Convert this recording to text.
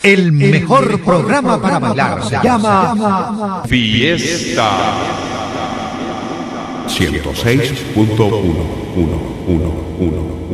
El mejor programa para bailar se llama Fiesta 106.1.